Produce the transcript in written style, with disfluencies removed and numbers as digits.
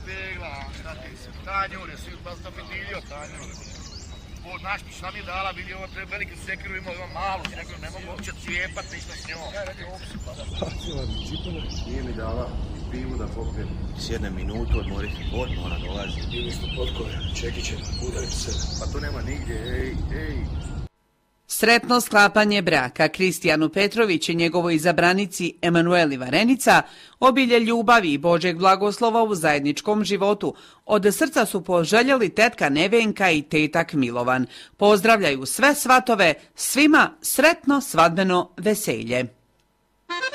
pegla, šta ti se, tanjure, svi basta pedilio, tanjure. Ovo naš mi šta mi dala, vidi ovo treba velike sekiru, ima malu sekiru, ne mogu uopće cijepati ništa s njom. Ja radi opsu pa da. Nije mi dala pivu da popijem. Sjedne minutu, odmori se pot, ona dolazi. Bili smo potkove, čekiće, udarit se. Pa to nema nigdje, ej. Sretno sklapanje braka Kristijanu Petrović i njegovoj izabranici Emanueli Varenica obilje ljubavi i Božjeg blagoslova u zajedničkom životu. Od srca su poželjeli tetka Nevenka i tetak Milovan. Pozdravljaju sve svatove, svima sretno svadbeno veselje.